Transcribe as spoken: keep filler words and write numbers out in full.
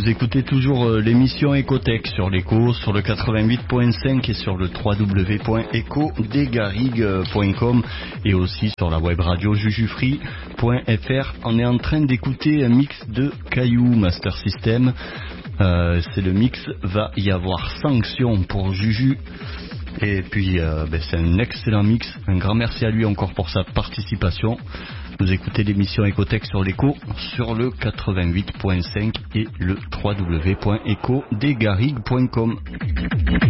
vous écoutez toujours l'émission Ecotech sur l'Eco, sur le quatre-vingt-huit point cinq et sur le w w w point eco des garrigues point com et aussi sur la web radio jujufree point f r. On est en train d'écouter un mix de Caillou Master System. Euh, c'est le mix Va y avoir sanction pour Juju. Et puis euh, ben, c'est un excellent mix. Un grand merci à lui encore pour sa participation. Vous écoutez l'émission Ecotech sur l'Eco sur le quatre-vingt-huit point cinq et le w w w point eco des garrigues point com.